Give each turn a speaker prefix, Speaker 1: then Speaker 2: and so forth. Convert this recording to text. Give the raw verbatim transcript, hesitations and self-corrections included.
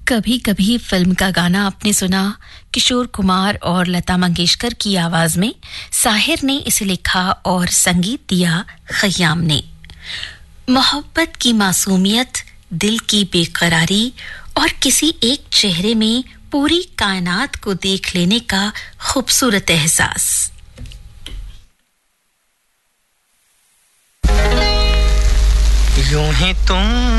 Speaker 1: कभी कभी फिल्म का गाना आपने सुना किशोर कुमार और लता मंगेशकर की आवाज में। साहिर ने इसे लिखा और संगीत दिया खयाम ने। मोहब्बत की मासूमियत, दिल की बेकरारी और किसी एक चेहरे में पूरी कायनात को देख लेने का खूबसूरत एहसास।
Speaker 2: यूं ही तुम